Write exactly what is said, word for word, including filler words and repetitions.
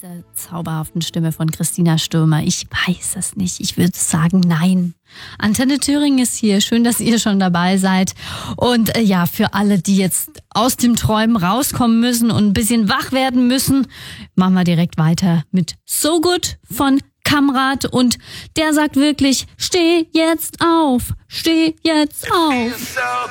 dieser zauberhaften Stimme von Christina Stürmer? Ich weiß es nicht. Ich würde sagen, nein. Antenne Thüringen ist hier. Schön, dass ihr schon dabei seid. Und äh, ja, für alle, die jetzt aus dem Träumen rauskommen müssen und ein bisschen wach werden müssen, machen wir direkt weiter mit So Good von Kamrat. Und der sagt wirklich, steh jetzt auf, steh jetzt auf.